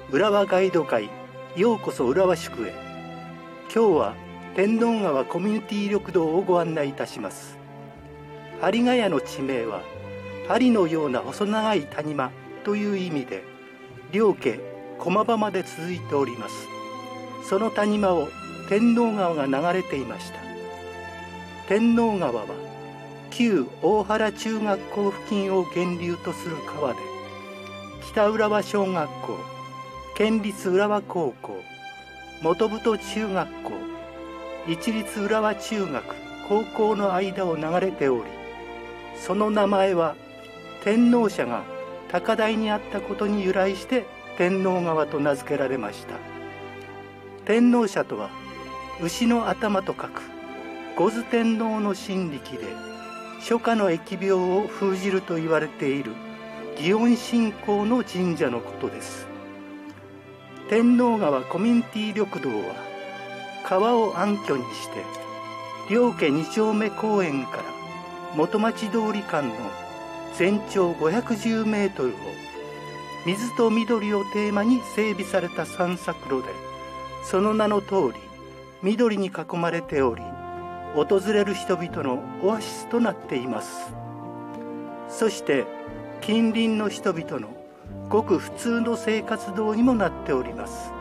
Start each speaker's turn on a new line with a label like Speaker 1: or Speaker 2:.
Speaker 1: 浦和ガイド会、ようこそ浦和宿へ。今日は天王川コミュニティ緑道をご案内いたします。針ヶ谷の地名は針のような細長い谷間という意味で、両家駒場まで続いております。その谷間を天王川が流れていました。天王川は旧大原中学校付近を源流とする川で、北浦和小学校、県立浦和高校、本太中学校、一律浦和中学高校の間を流れており、その名前は天王社が高台にあったことに由来して天王川と名付けられました。天王社とは牛の頭と書く五頭天王の神力で、初夏の疫病を封じると言われている祇園信仰の神社のことです。天王川コミュニティ緑道は川を暗渠にして、両家2丁目公園から元町通り間の全長510メートルを水と緑をテーマに整備された散策路で、その名の通り緑に囲まれており、訪れる人々のオアシスとなっています。そして近隣の人々のごく普通の生活道にもなっております。